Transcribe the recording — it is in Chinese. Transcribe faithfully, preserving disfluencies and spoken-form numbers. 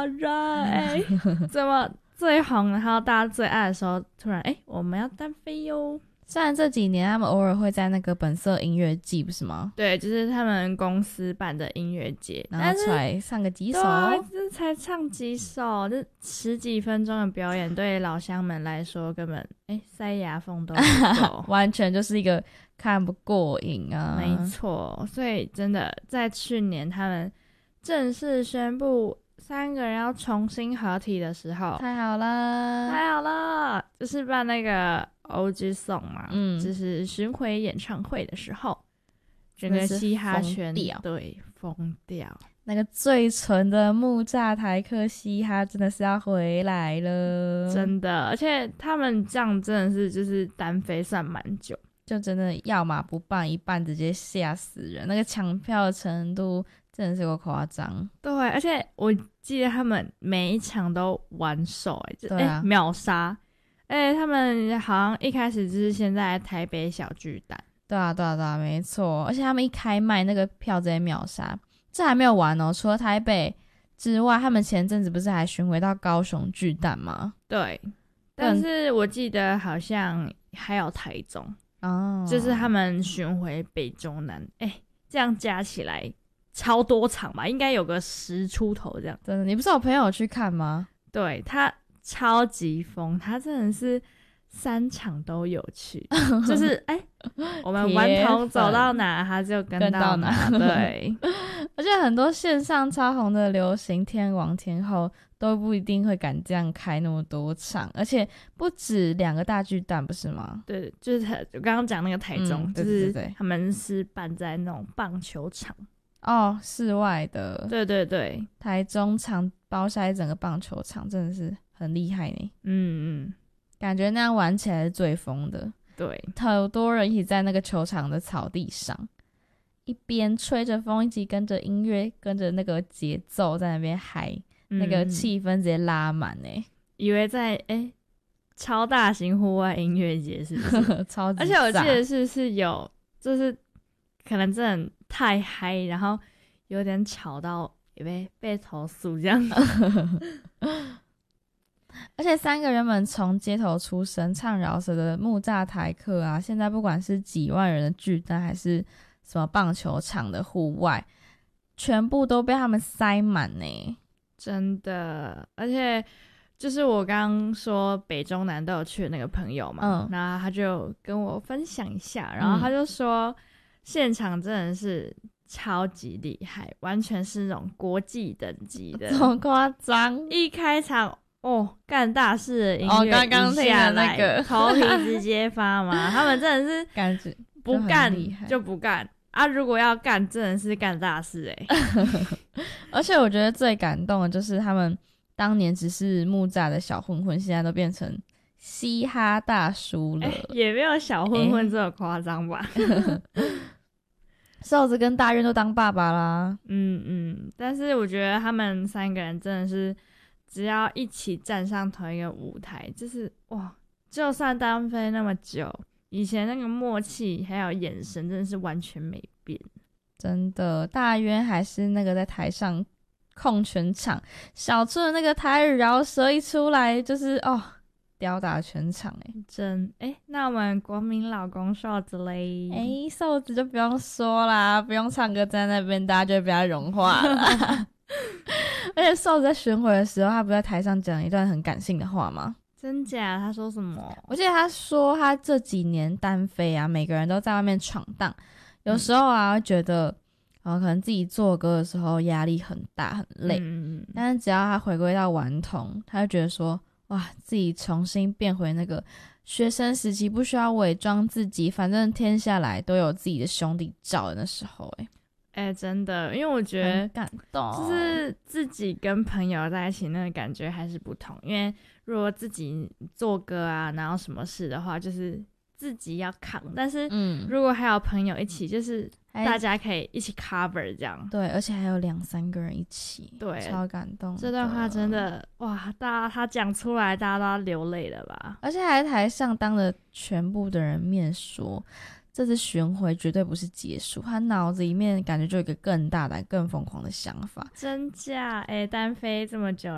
人，哎、欸，怎么最红然后大家最爱的时候，突然哎、欸，我们要单飞哟。 虽然这几年他们偶尔会在那个本色音乐季，不是吗？ 对，就是他们公司办的音乐节， 然后出来唱个几首， 对，这才唱几首，这十几分钟的表演，对老乡们来说根本哎塞牙缝都不够， 完全就是一个看不过瘾啊！ 没错，所以真的在去年他们正式宣布三个人要重新合体的时候， 太好了， 太好了，就是办那个 O G Song 嘛，嗯，就是巡回演唱会的时候，整个嘻哈圈对疯掉， 那个最纯的木栅台客嘻哈真的是要回来了， 真的，而且他们这样真的是就是单飞算蛮久， 就真的要嘛不办一办直接吓死人，那个抢票的程度真的是够夸张。 对，而且我记得他们每一场都完售、欸，哎， 对啊， 秒杀。哎、欸，他们好像一开始就是先在台北小巨蛋。 对啊，对啊，对啊，没错。而且他们一开卖那个票直接秒杀。这还没有完哦，除了台北之外，他们前阵子不是还巡回到高雄巨蛋吗？ 对，但是我记得好像还有台中哦， 就是他们巡回北中南。哎、欸，这样加起来超多场吧，应该有个十出头这样。 真的，你不是有朋友去看吗？ 对，他超级疯，他真的是三场都有去，就是哎、欸，我们顽童走到哪他就跟到哪，对。 而且很多线上超红的流行天王天后都不一定会敢这样开那么多场，而且不止两个大巨蛋，不是吗？ 对，就是我刚刚讲那个台中、 嗯， 就是他们是办在那种棒球场哦，室外的。 对对对， 台中场包下一整个棒球场，真的是很厉害呢。 嗯嗯， 感觉那样玩起来是最疯的。 对， 好多人一起在那个球场的草地上，一边吹着风，一起跟着音乐，跟着那个节奏在那边嗨、嗯，那个气氛直接拉满哎， 以为在哎、欸、超大型户外音乐节是不是？ 超级， 而且我记得是是有，就是可能真的太嗨，然后有点吵到也被被投诉这样。 而且三个原本从街头出身唱饶舌的木栅台客啊，现在不管是几万人的巨蛋还是什么棒球场的户外，全部都被他们塞满呢， 真的。而且就是我刚刚说北中南都有去的那个朋友嘛，嗯，然后他就跟我分享一下，然后他就说、嗯、现场真的是超级厉害，完全是那种国际等级的， 这么夸张。 一开场哦，干大事的音乐，哦， 刚刚听的那个头皮直接发麻。他们真的是感觉不干就不干啊！如果要干，真的是干大事哎、欸。 而且我觉得最感动的就是他们当年只是木栅的小混混，现在都变成嘻哈大叔了，欸、 也没有小混混这么夸张吧？ 瘦子跟大渊都当爸爸啦。 嗯嗯，但是我觉得他们三个人真的是。只要一起站上同一个舞台，就是哇，就算单飞那么久，以前那个默契还有眼神真的是完全没变。 真的，大渊还是那个在台上控全场，小春的那个台语饶舌一出来就是哦，吊打全场哎、欸， 真哎、欸，那我们国民老公瘦子嘞， 哎、欸，瘦子就不用说啦，不用唱歌在那边，大家就被他融化了。而且瘦子在巡回的时候，他不在台上讲一段很感性的话吗？ 真假？他说什么？ 我记得他说他这几年单飞啊，每个人都在外面闯荡，有时候啊会觉得呃可能自己做歌的时候压力很大很累，嗯、但是只要他回归到顽童，他就觉得说哇，自己重新变回那个学生时期，不需要伪装自己，反正天下来都有自己的兄弟罩的那时候哎、欸。 哎、欸，真的，因为我觉得感动， 就是自己跟朋友在一起那个感觉还是不同。因为如果自己做歌啊，然后什么事的话，就是自己要扛。但是，如果还有朋友一起，就是大家可以一起 cover 这样。 对，而且还有两三个人一起， 对， 超感动。 这段话真的哇，大家他讲出来，大家都要流泪了吧？ 而且还在台上当着全部的人面说。这次巡回绝对不是结束，他脑子里面感觉就有一个更大胆、更疯狂的想法。 真假？哎、欸，单飞这么久，